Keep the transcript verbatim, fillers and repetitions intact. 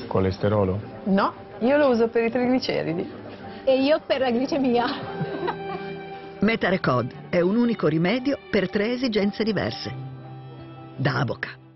Colesterolo? No, io lo uso per i trigliceridi. E io per la glicemia. Metarecod è un unico rimedio per tre esigenze diverse. Da Avoca.